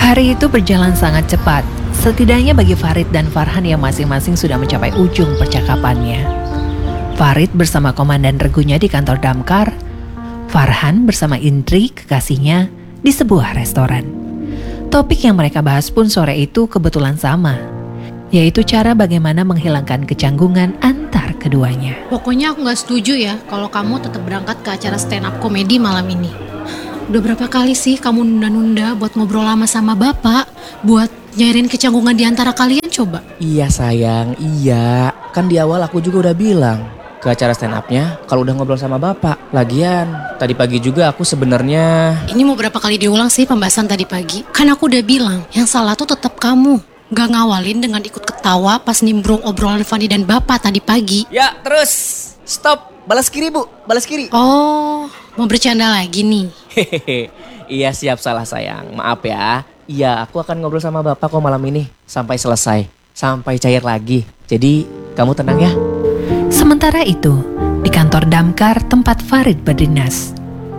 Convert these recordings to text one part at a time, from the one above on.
Hari itu berjalan sangat cepat, setidaknya bagi Farid dan Farhan yang masing-masing sudah mencapai ujung percakapannya. Farid bersama komandan regunya di kantor damkar, Farhan bersama Indri, kekasihnya, di sebuah restoran. Topik yang mereka bahas pun sore itu kebetulan sama, yaitu cara bagaimana menghilangkan kecanggungan antar keduanya. Pokoknya aku gak setuju ya kalau kamu tetap berangkat ke acara stand up komedi malam ini. Udah berapa kali sih kamu nunda-nunda buat ngobrol lama sama bapak, buat nyairin kecanggungan di antara kalian coba? Iya sayang, iya. Kan di awal aku juga udah bilang ke acara stand up-nya kalau udah ngobrol sama bapak. Lagian tadi pagi juga aku sebenarnya. Ini mau berapa kali diulang sih pembahasan tadi pagi? Kan aku udah bilang yang salah tuh tetap kamu. Gak ngawalin dengan ikut ketawa pas nimbrung obrolan Fanny dan bapak tadi pagi. Ya terus stop. Balas kiri bu, balas kiri. Oh, mau bercanda lagi nih? Hehehe, iya siap, salah sayang. Maaf ya. Iya, aku akan ngobrol sama bapak kok malam ini sampai selesai, sampai cair lagi. Jadi kamu tenang ya. Sementara itu, di kantor damkar tempat Farid berdinas.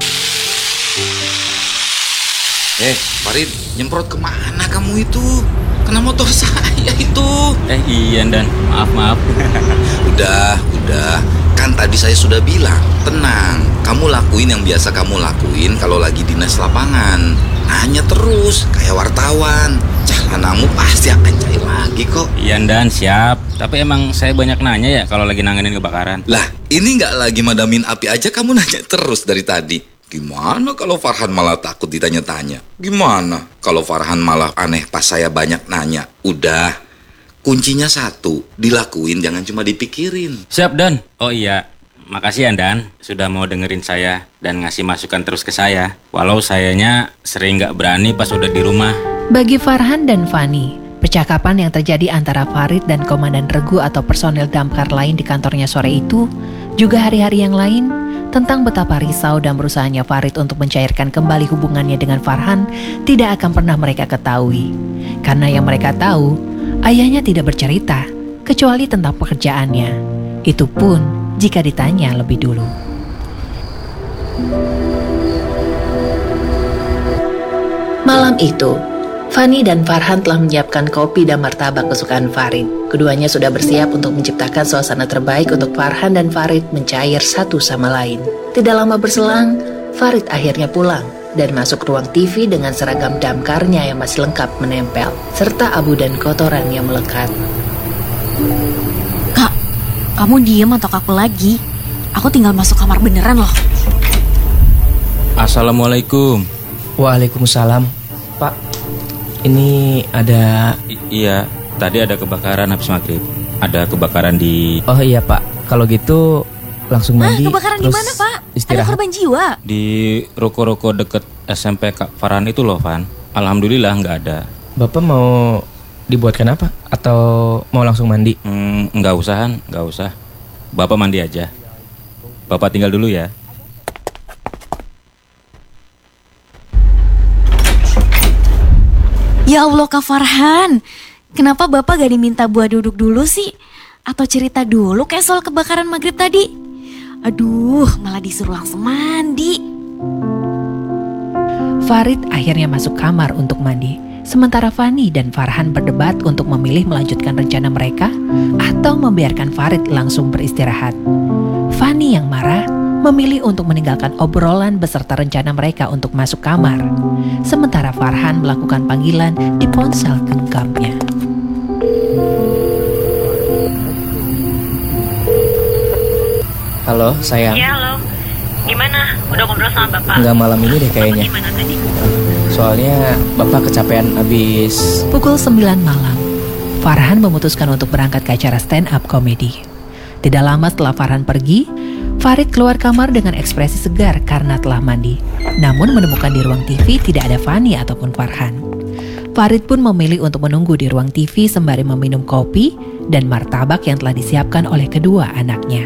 Farid, nyemprot kemana kamu itu? Kena motor saya itu. Iya Dan, maaf. Udah. Kan tadi saya sudah bilang, tenang. Kamu lakuin yang biasa kamu lakuin kalau lagi dinas lapangan. Nanya terus, kayak wartawan. Celanamu pasti akan cair lagi kok. Iya Dan, siap. Tapi emang saya banyak nanya ya kalau lagi nanganin kebakaran. Lah, ini nggak lagi madamin api aja kamu nanya terus dari tadi. Gimana kalau Farhan malah takut ditanya-tanya? Gimana kalau Farhan malah aneh pas saya banyak nanya? Udah, kuncinya satu, dilakuin jangan cuma dipikirin. Siap Dan. Oh iya, makasih ya Dan sudah mau dengerin saya dan ngasih masukan terus ke saya. Walau sayanya sering gak berani pas udah di rumah. Bagi Farhan dan Fanny, percakapan yang terjadi antara Farid dan komandan regu atau personel damkar lain di kantornya sore itu, juga hari-hari yang lain, tentang betapa risau dan berusahanya Farid untuk mencairkan kembali hubungannya dengan Farhan tidak akan pernah mereka ketahui. Karena yang mereka tahu, ayahnya tidak bercerita, kecuali tentang pekerjaannya. Itu pun jika ditanya lebih dulu. Malam itu, Fanny dan Farhan telah menyiapkan kopi dan martabak kesukaan Farid. Keduanya sudah bersiap untuk menciptakan suasana terbaik untuk Farhan dan Farid mencair satu sama lain. Tidak lama berselang, Farid akhirnya pulang dan masuk ruang TV dengan seragam damkarnya yang masih lengkap menempel, serta abu dan kotoran yang melekat. Kak, kamu diem atau aku lagi? Aku tinggal masuk kamar beneran loh. Assalamualaikum. Waalaikumsalam. Pak, ini ada... Iya, tadi ada kebakaran habis maghrib. Ada kebakaran di... Oh iya Pak, kalau gitu langsung mandi. Kebakaran di mana Pak? Istirahat. Ada korban jiwa? Di ruko-ruko deket SMP Kak Farhan itu loh Van. Alhamdulillah nggak ada. Bapak mau dibuatkan apa? Atau mau langsung mandi? Nggak usah. Bapak mandi aja. Bapak tinggal dulu ya. Ya Allah Kak Farhan, kenapa Bapak gak diminta buat duduk dulu sih? Atau cerita dulu kayak soal kebakaran maghrib tadi? Aduh, malah disuruh langsung mandi. Farid akhirnya masuk kamar untuk mandi, sementara Fanny dan Farhan berdebat untuk memilih melanjutkan rencana mereka atau membiarkan Farid langsung beristirahat. Fanny yang marah memilih untuk meninggalkan obrolan beserta rencana mereka untuk masuk kamar, sementara Farhan melakukan panggilan di ponsel genggamnya. Halo sayang. Ya halo, gimana? Udah ngobrol sama bapak? Enggak malam ini deh kayaknya. Gimana tadi? Soalnya bapak kecapean abis. Pukul 9 malam, Farhan memutuskan untuk berangkat ke acara stand up komedi. Tidak lama setelah Farhan pergi, Farid keluar kamar dengan ekspresi segar karena telah mandi. Namun menemukan di ruang TV tidak ada Fanny ataupun Farhan. Farid pun memilih untuk menunggu di ruang TV sembari meminum kopi dan martabak yang telah disiapkan oleh kedua anaknya.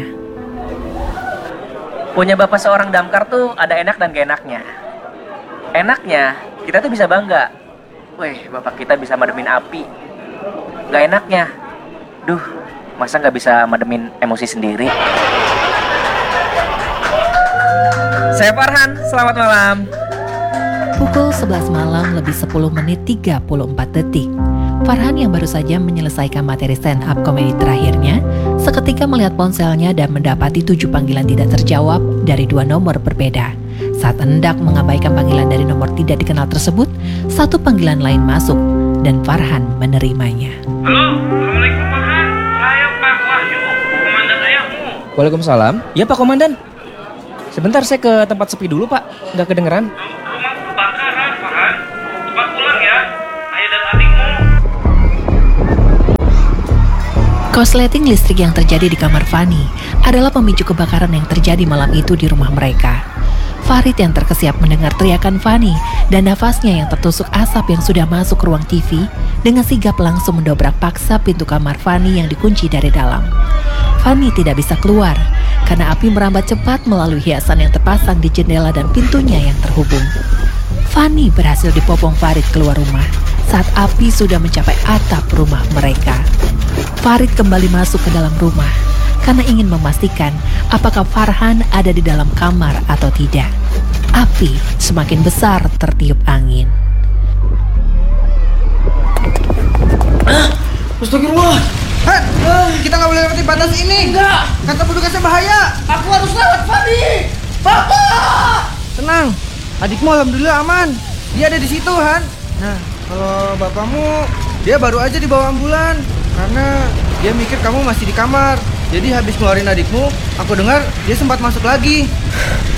Punya bapak seorang damkar tuh ada enak dan gak enaknya. Enaknya, kita tuh bisa bangga. Wih, bapak kita bisa mademin api. Gak enaknya, duh, masa gak bisa mademin emosi sendiri. Saya Farhan, selamat malam. Pukul 11 malam lebih 10 menit 34 detik. Farhan yang baru saja menyelesaikan materi stand up komedi terakhirnya, seketika melihat ponselnya dan mendapati 7 panggilan tidak terjawab dari 2 nomor berbeda. Saat hendak mengabaikan panggilan dari nomor tidak dikenal tersebut, 1 panggilan lain masuk dan Farhan menerimanya. Halo, Assalamualaikum Farhan. Saya Pak Wahyu, komandan ayahmu. Waalaikumsalam. Ya Pak Komandan. Sebentar saya ke tempat sepi dulu Pak, nggak kedengeran. Rumahku kebakaran, Farhan. Cepat pulang ya, ayah dan adikmu. Korsleting listrik yang terjadi di kamar Fani adalah pemicu kebakaran yang terjadi malam itu di rumah mereka. Farid yang terkesiap mendengar teriakan Fani dan nafasnya yang tertusuk asap yang sudah masuk ke ruang TV, dengan sigap langsung mendobrak paksa pintu kamar Fani yang dikunci dari dalam. Fani tidak bisa keluar karena api merambat cepat melalui hiasan yang terpasang di jendela dan pintunya yang terhubung. Fani berhasil dipopong Farid keluar rumah saat api sudah mencapai atap rumah mereka. Farid kembali masuk ke dalam rumah karena ingin memastikan apakah Farhan ada di dalam kamar atau tidak. Api semakin besar tertiup angin. Astagfirullah. Han, kita nggak boleh lewati batas ini. Enggak. Kata petugasnya bahaya. Aku harus lewat, Fani. Bapak. Tenang, adikmu alhamdulillah aman. Dia ada di situ, Han. Nah, kalau bapakmu, dia baru aja dibawa ambulan karena dia mikir kamu masih di kamar. Jadi habis ngeluarin adikmu, aku dengar dia sempat masuk lagi.